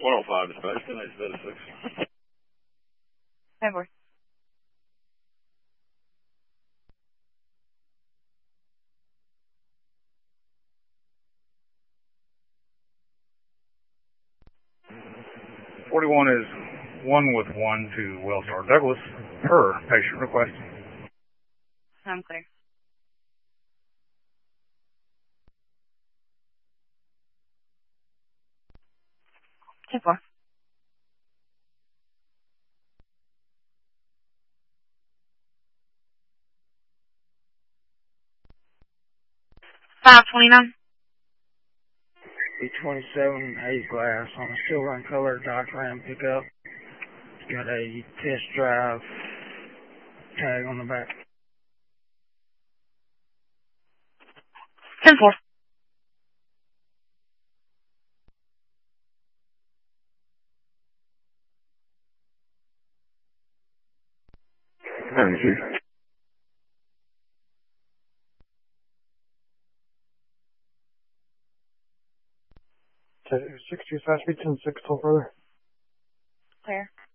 105 dispatch, 10-8-6. 10-4. .41 is 1 with 1 to Wellstar Douglas per patient request. I'm clear. Ten 4. $529. B27 haze glass on a silver and color Dodge Ram pickup. It's got a test drive tag on the back. 10-4. Morning, Chief. 62 fast speed 10-6 till further. Clear.